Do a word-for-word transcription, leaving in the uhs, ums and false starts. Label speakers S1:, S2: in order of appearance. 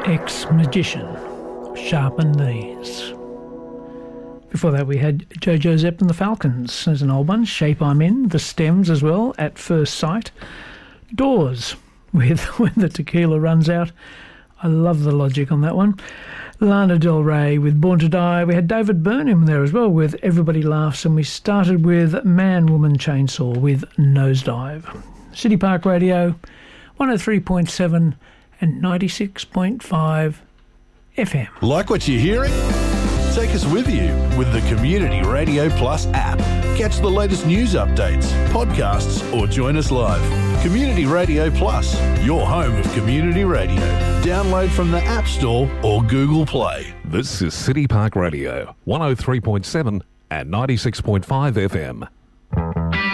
S1: Ex-Magician, Sharpen These. Before that we had Jojo Zepp and the Falcons. There's an old one. Shape I'm In. The Stems as well, At First Sight. Doors, with When the Tequila Runs Out. I love the logic on that one. Lana Del Rey with Born to Die. We had David Burnham there as well with Everybody Laughs, and we started with Man, Woman, Chainsaw with Nosedive. City Park Radio, one oh three point seven and ninety-six point five F M.
S2: Like what you're hearing? Take us with you with the Community Radio Plus app. Catch the latest news updates, podcasts, or join us live. Community Radio Plus, your home of community radio. Download from the App Store or Google Play.
S3: This is City Park Radio, one oh three point seven and ninety-six point five F M.